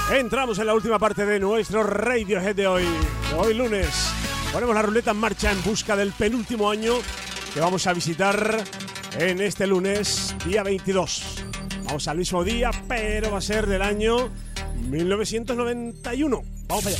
Entramos en la última parte de nuestro Radiohead de hoy lunes. Ponemos la ruleta en marcha en busca del penúltimo año que vamos a visitar en este lunes, día 22. Vamos al mismo día, pero va a ser del año 1991. Vamos allá.